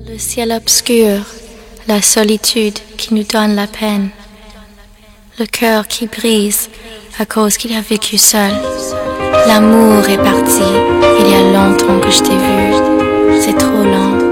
Le ciel obscur, la solitude qui nous donne la peine, le cœur qui brise à cause qu'il a vécu seul. L'amour est parti, il y a longtemps que je t'ai vu, c'est trop lent.